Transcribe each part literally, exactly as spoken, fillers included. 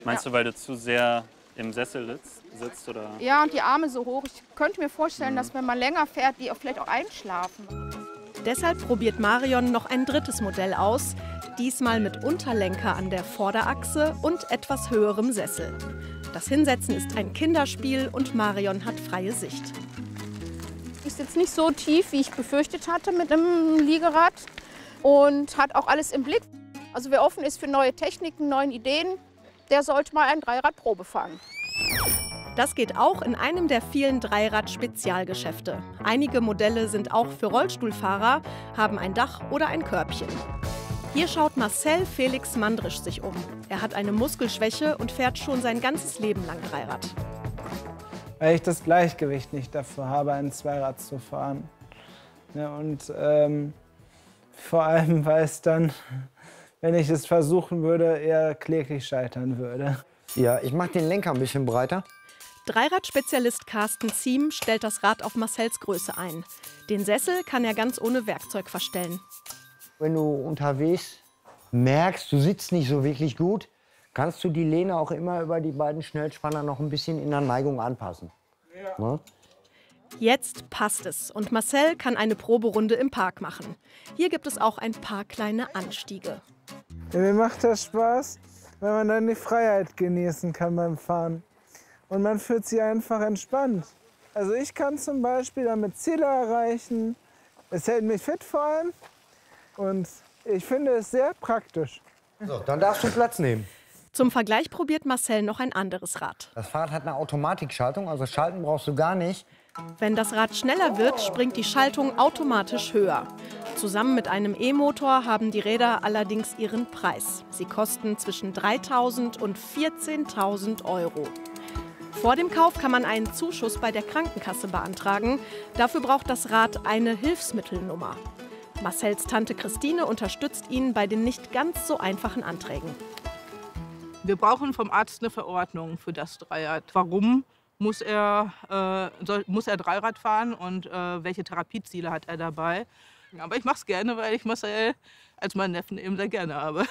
Meinst du, weil du zu sehr im Sessel sitzt, sitzt oder? Ja, und die Arme so hoch. Ich könnte mir vorstellen, mhm. dass wenn man länger fährt, die auch vielleicht auch einschlafen. Deshalb probiert Marion noch ein drittes Modell aus. Diesmal mit Unterlenker an der Vorderachse und etwas höherem Sessel. Das Hinsetzen ist ein Kinderspiel und Marion hat freie Sicht. Ist jetzt nicht so tief, wie ich befürchtet hatte mit einem Liegerad. Und hat auch alles im Blick. Also wer offen ist für neue Techniken, neuen Ideen, der sollte mal ein Dreirad Probe fahren. Das geht auch in einem der vielen Dreirad-Spezialgeschäfte. Einige Modelle sind auch für Rollstuhlfahrer, haben ein Dach oder ein Körbchen. Hier schaut Marcel Felix Mandrisch sich um. Er hat eine Muskelschwäche und fährt schon sein ganzes Leben lang Dreirad. Weil ich das Gleichgewicht nicht dafür habe, ein Zweirad zu fahren. Ja, und ähm, vor allem, weil es dann, wenn ich es versuchen würde, eher kläglich scheitern würde. Ja, ich mache den Lenker ein bisschen breiter. Dreirad-Spezialist Carsten Ziem stellt das Rad auf Marcells Größe ein. Den Sessel kann er ganz ohne Werkzeug verstellen. Wenn du unterwegs merkst, du sitzt nicht so wirklich gut, kannst du die Lehne auch immer über die beiden Schnellspanner noch ein bisschen in der Neigung anpassen. Ja. Ne? Jetzt passt es und Marcel kann eine Proberunde im Park machen. Hier gibt es auch ein paar kleine Anstiege. Ja, mir macht das Spaß, weil man dann die Freiheit genießen kann beim Fahren. Und man fühlt sich einfach entspannt. Also ich kann zum Beispiel damit Ziele erreichen. Es hält mich fit vor allem. Und ich finde es sehr praktisch. So, dann darfst du Platz nehmen. Zum Vergleich probiert Marcel noch ein anderes Rad. Das Fahrrad hat eine Automatikschaltung, also schalten brauchst du gar nicht. Wenn das Rad schneller wird, springt die Schaltung automatisch höher. Zusammen mit einem E-Motor haben die Räder allerdings ihren Preis. Sie kosten zwischen dreitausend und vierzehntausend Euro. Vor dem Kauf kann man einen Zuschuss bei der Krankenkasse beantragen. Dafür braucht das Rad eine Hilfsmittelnummer. Marcels Tante Christine unterstützt ihn bei den nicht ganz so einfachen Anträgen. Wir brauchen vom Arzt eine Verordnung für das Dreirad. Warum muss er, äh, soll, muss er Dreirad fahren und äh, welche Therapieziele hat er dabei? Aber ich mache es gerne, weil ich Marcel als meinen Neffen eben sehr gerne habe.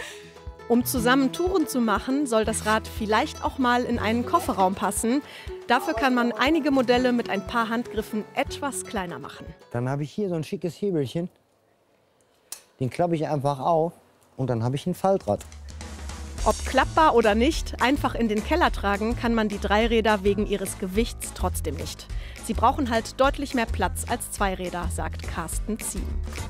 Um zusammen Touren zu machen, soll das Rad vielleicht auch mal in einen Kofferraum passen. Dafür kann man einige Modelle mit ein paar Handgriffen etwas kleiner machen. Dann habe ich hier so ein schickes Hebelchen. Den klappe ich einfach auf und dann habe ich ein Faltrad. Ob klappbar oder nicht, einfach in den Keller tragen kann man die Dreiräder wegen ihres Gewichts trotzdem nicht. Sie brauchen halt deutlich mehr Platz als Zweiräder, sagt Carsten Ziem.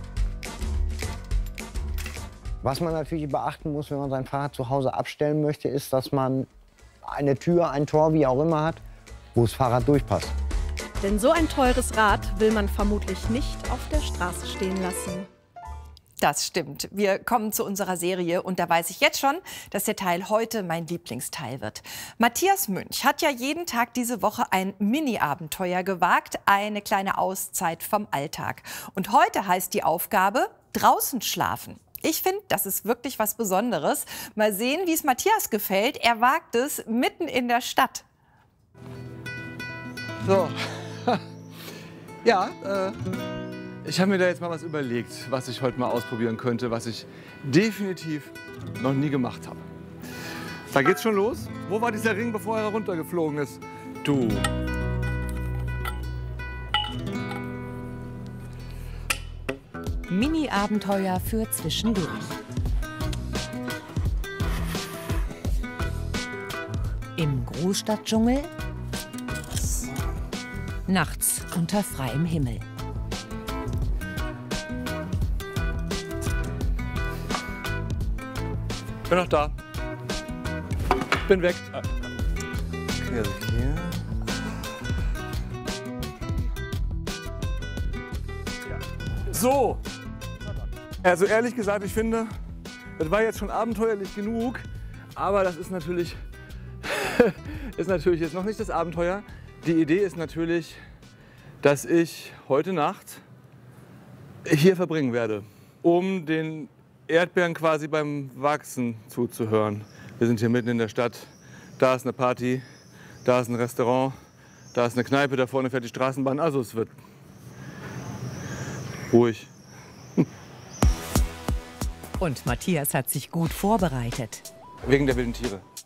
Was man natürlich beachten muss, wenn man sein Fahrrad zu Hause abstellen möchte, ist, dass man eine Tür, ein Tor, wie auch immer hat, wo das Fahrrad durchpasst. Denn so ein teures Rad will man vermutlich nicht auf der Straße stehen lassen. Das stimmt. Wir kommen zu unserer Serie und da weiß ich jetzt schon, dass der Teil heute mein Lieblingsteil wird. Matthias Münch hat ja jeden Tag diese Woche ein Mini-Abenteuer gewagt, eine kleine Auszeit vom Alltag. Und heute heißt die Aufgabe, draußen schlafen. Ich finde, das ist wirklich was Besonderes. Mal sehen, wie es Matthias gefällt. Er wagt es mitten in der Stadt. So, ja, äh, ich habe mir da jetzt mal was überlegt, was ich heute mal ausprobieren könnte, was ich definitiv noch nie gemacht habe. Da geht's schon los. Wo war dieser Ring, bevor er runtergeflogen ist? Du. Mini-Abenteuer für zwischendurch. Im Großstadtdschungel. Nachts unter freiem Himmel. Bin noch da. Bin weg. Okay, also hier. So. Also ehrlich gesagt, ich finde, das war jetzt schon abenteuerlich genug. Aber das ist natürlich, ist natürlich jetzt noch nicht das Abenteuer. Die Idee ist natürlich, dass ich heute Nacht hier verbringen werde, um den Erdbeeren quasi beim Wachsen zuzuhören. Wir sind hier mitten in der Stadt. Da ist eine Party, da ist ein Restaurant, da ist eine Kneipe, da vorne fährt die Straßenbahn. Also es wird ruhig. Und Matthias hat sich gut vorbereitet. Wegen der wilden Tiere.